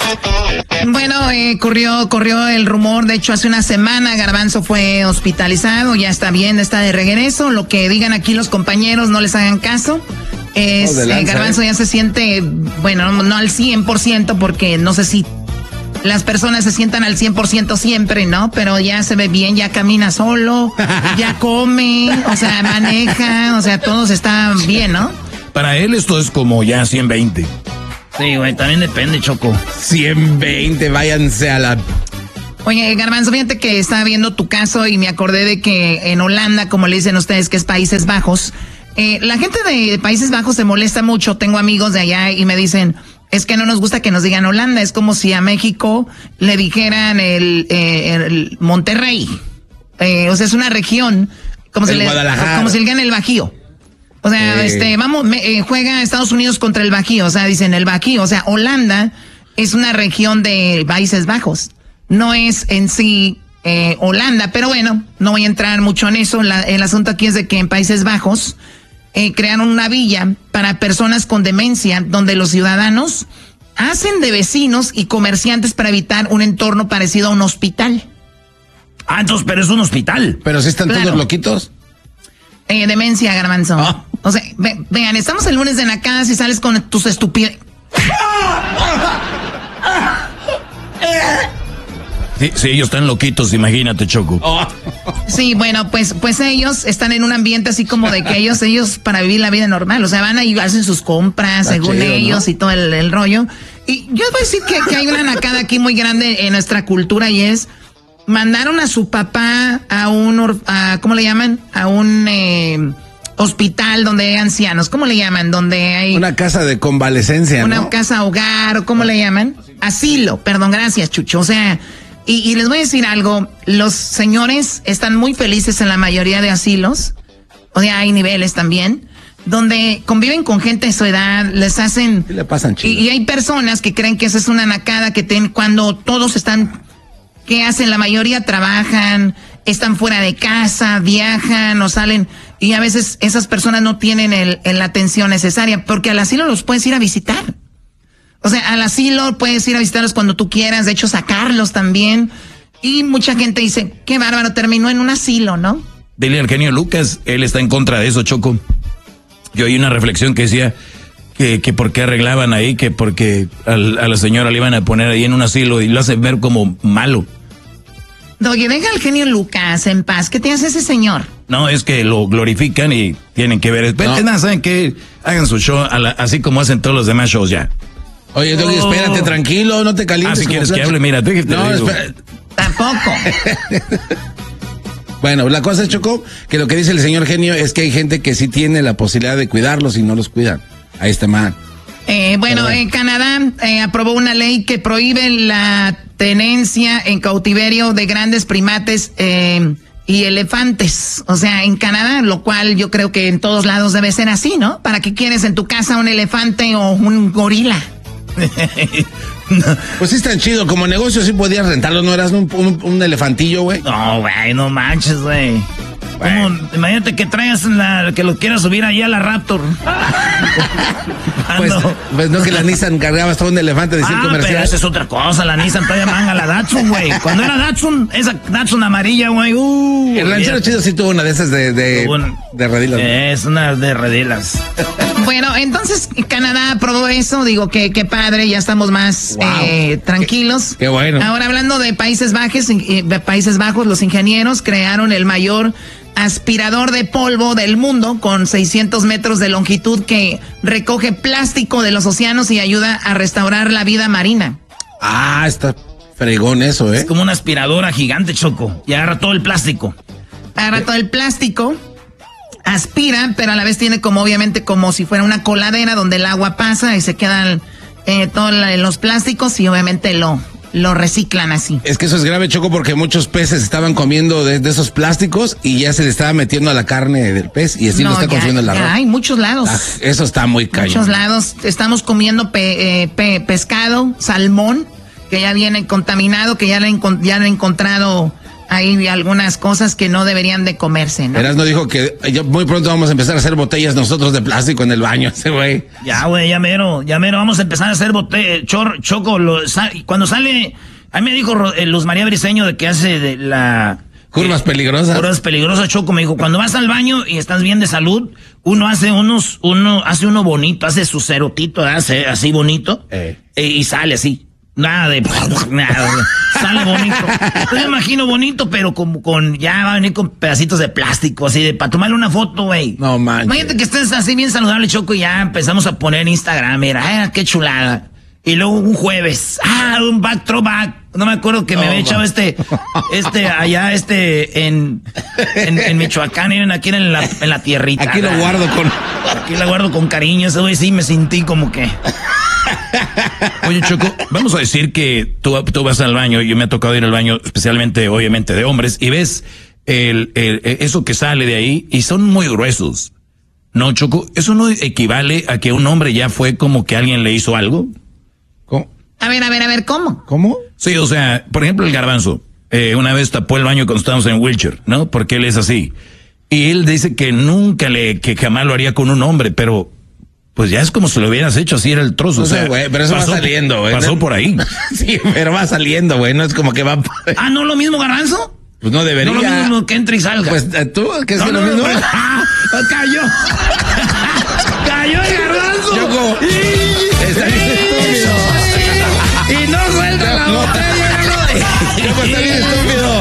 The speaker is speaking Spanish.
Bueno, corrió el rumor, de hecho hace una semana Garbanzo fue hospitalizado, ya está bien, está de regreso, lo que digan aquí los compañeros no les hagan caso. Garbanzo ya se siente, bueno, no al 100% porque no sé si las personas se sientan al 100% siempre, ¿no? Pero ya se ve bien, ya camina solo, ya come, o sea, maneja, o sea, todo está bien, ¿no? Para él esto es como ya 120. Sí, güey, también depende, Choco. 120, váyanse a la... Oye, Garbanzo, fíjate que estaba viendo tu caso y me acordé de que en Holanda, como le dicen ustedes, que es Países Bajos, la gente de Países Bajos se molesta mucho. Tengo amigos de allá y me dicen, es que no nos gusta que nos digan Holanda. Es como si a México le dijeran el Monterrey. O sea, es una región, como si le digan el Bajío. O sea, juega Estados Unidos contra el Bajío, o sea, dicen el Bajío. O sea, Holanda es una región de Países Bajos. No es en sí Holanda, pero bueno, no voy a entrar mucho en eso. El asunto aquí es de que en Países Bajos crearon una villa para personas con demencia, donde los ciudadanos hacen de vecinos y comerciantes para evitar un entorno parecido a un hospital. Ah, entonces, pero es un hospital. Pero si están todos loquitos. Demencia, Garbanzo. Ah. O sea, vean, estamos el lunes de Nacadas y sales con tus estupidez. Sí, ellos están loquitos, imagínate, Choco. Sí, bueno, pues ellos están en un ambiente así como de que ellos para vivir la vida normal, o sea, van ahí, hacen sus compras, está según chido, ellos, ¿no? Y todo el rollo. Y yo voy a decir que hay una nacada aquí muy grande en nuestra cultura y es, mandaron a su papá a ¿cómo le llaman? A un hospital donde hay ancianos, ¿cómo le llaman? Donde hay... Una casa de convalecencia, una ¿no? casa hogar, ¿o cómo le llaman? Asilo, perdón, gracias, Chucho, o sea... Y les voy a decir algo, los señores están muy felices en la mayoría de asilos, o sea, hay niveles también, donde conviven con gente de su edad, les hacen... ¿Qué le pasan, chido? Y hay personas que creen que esa es una nacada que cuando todos están... ¿Qué hacen? La mayoría trabajan, están fuera de casa, viajan o salen, y a veces esas personas no tienen la atención necesaria, porque al asilo los puedes ir a visitar. O sea, al asilo puedes ir a visitarlos cuando tú quieras, de hecho sacarlos también. Y mucha gente dice, qué bárbaro, terminó en un asilo, ¿no? Dile al genio Lucas, él está en contra de eso, Choco. Yo oí una reflexión que decía que por qué arreglaban ahí, que porque a la señora le iban a poner ahí en un asilo y lo hacen ver como malo. Oye, deja al genio Lucas en paz, ¿qué te hace ese señor? No, es que lo glorifican y tienen que ver. No. Nada, ¿saben qué? Hagan su show así como hacen todos los demás shows ya. Oye, Doggy, espérate, tranquilo, no te calientes. Si quieres que hable, mira, no, espera. Tampoco. Bueno, la cosa es, Choco, que lo que dice el señor genio es que hay gente que sí tiene la posibilidad de cuidarlos y no los cuidan. Ahí está mal. Canadá aprobó una ley que prohíbe la tenencia en cautiverio de grandes primates y elefantes. O sea, en Canadá, lo cual yo creo que en todos lados debe ser así, ¿no? ¿Para qué quieres en tu casa un elefante o un gorila? No. Pues sí es tan chido, como negocio sí podías rentarlo, ¿no eras un elefantillo, güey? No, güey, no manches, güey. Imagínate que traigas que lo quieras subir allá a la Raptor. Pues no, que la Nissan cargaba hasta un elefante de circo comercial. Pero esa es otra cosa, la Nissan todavía manga la Datsun, güey. Cuando era Datsun, esa Datsun amarilla, güey. El ranchero chido sí tuvo una de esas de redilas. Es una de redilas. Bueno, entonces Canadá aprobó eso, digo que qué padre, ya estamos más tranquilos. Qué bueno. Ahora hablando de Países Bajos, los ingenieros crearon el mayor aspirador de polvo del mundo con 600 metros de longitud que recoge plástico de los océanos y ayuda a restaurar la vida marina. Ah, está fregón eso, ¿eh? Es como una aspiradora gigante, Choco, y agarra todo el plástico. Agarra todo el plástico, aspira, pero a la vez tiene obviamente como si fuera una coladera donde el agua pasa y se quedan todos los plásticos y obviamente lo reciclan así. Es que eso es grave, Choco, porque muchos peces estaban comiendo de esos plásticos y ya se le estaba metiendo a la carne del pez y así lo está consumiendo el arroz. Hay muchos lados. Eso está muy cañón. Muchos lados. Estamos comiendo pescado, salmón, que ya viene contaminado, que ya le han encontrado hay algunas cosas que no deberían de comerse, ¿no? Erasmo dijo que muy pronto vamos a empezar a hacer botellas nosotros de plástico en el baño, ese güey. Ya, güey, ya mero, vamos a empezar a hacer botellas. Choco, cuando sale, a mí me dijo Luz María Briseño de que hace de la... Curvas peligrosas. Curvas peligrosas, Choco, me dijo, cuando vas al baño y estás bien de salud, uno hace uno bonito, hace su cerotito, hace así bonito, y sale así. Nada, sale bonito. Yo me imagino bonito, pero ya va a venir con pedacitos de plástico, así para tomarle una foto, güey. No manches. Imagínate que estés así bien saludable, Choco, y ya empezamos a poner en Instagram, mira, qué chulada. Y luego un jueves, un throwback. No me acuerdo que me había echado allá en Michoacán, aquí en la tierrita. Aquí lo guardo con cariño, ese güey sí me sentí como que... Oye, Choco, vamos a decir que tú vas al baño, yo me ha tocado ir al baño, especialmente, obviamente, de hombres, y ves eso que sale de ahí, y son muy gruesos. No, Choco, ¿eso no equivale a que un hombre ya fue como que alguien le hizo algo? ¿Cómo? A ver, ¿cómo? ¿Cómo? Sí, o sea, por ejemplo, el Garbanzo, una vez tapó el baño cuando estábamos en wheelchair, ¿no? Porque él es así. Y él dice que que jamás lo haría con un hombre, pero... Pues ya es como si lo hubieras hecho, así era el trozo. No sé, güey, pero eso va saliendo, güey. Pasó por ahí. Sí, pero va saliendo, güey, no es como que va... ¿no lo mismo, Garbanzo? Pues no debería. No lo mismo que entre y salga. Pues tú, que es lo mismo. Cayó. Cayó el Garbanzo. Choco. Y no suelta la botella.